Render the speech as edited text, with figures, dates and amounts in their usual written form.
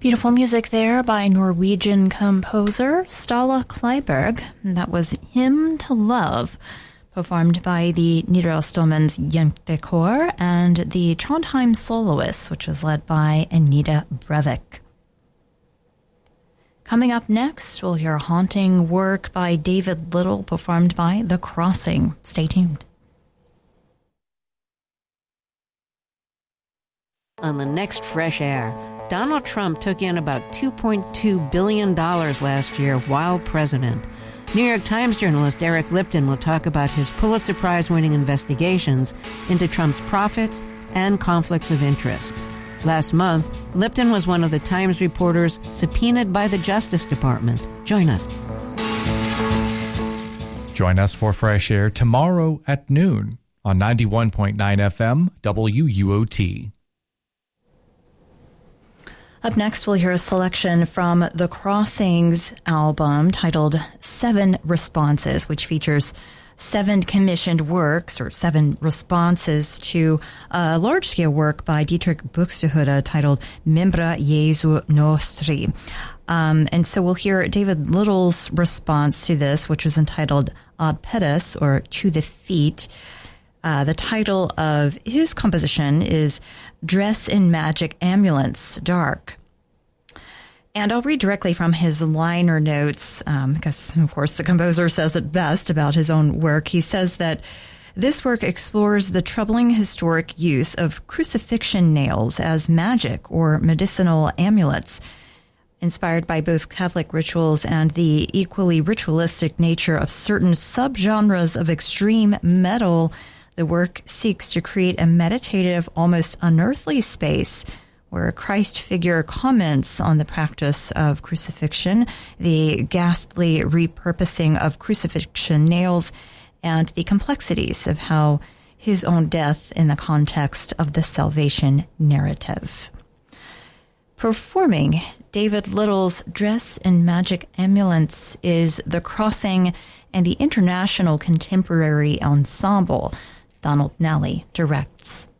Beautiful music there by Norwegian composer Ståle Kleiberg. That was Hymn to Love, performed by the Nidarosdomen's Jentekor and the Trondheim Soloists, which was led by Anita Brevik. Coming up next, we'll hear a haunting work by David Little, performed by The Crossing. Stay tuned. On the next Fresh Air, Donald Trump took in about $2.2 billion last year while president. New York Times journalist Eric Lipton will talk about his Pulitzer Prize-winning investigations into Trump's profits and conflicts of interest. Last month, Lipton was one of the Times reporters subpoenaed by the Justice Department. Join us. Join us for Fresh Air tomorrow at noon on 91.9 FM WUOT. Up next, we'll hear a selection from The Crossing's album titled 7 Responses, which features 7 commissioned works, or 7 responses to a large-scale work by Dietrich Buxtehude titled Membra Jesu Nostri. And so we'll hear David Little's response to this, which was entitled Ad Pedis, or To the Feet. The title of his composition is Dress in Magic Amulets, Dark. And I'll read directly from his liner notes, because, of course, the composer says it best about his own work. He says that this work explores the troubling historic use of crucifixion nails as magic or medicinal amulets. Inspired by both Catholic rituals and the equally ritualistic nature of certain subgenres of extreme metal, the work seeks to create a meditative, almost unearthly space where a Christ figure comments on the practice of crucifixion, the ghastly repurposing of crucifixion nails, and the complexities of how his own death in the context of the salvation narrative. Performing David Little's Dress in Magic Amulets is The Crossing and the International Contemporary Ensemble. Donald Nally directs.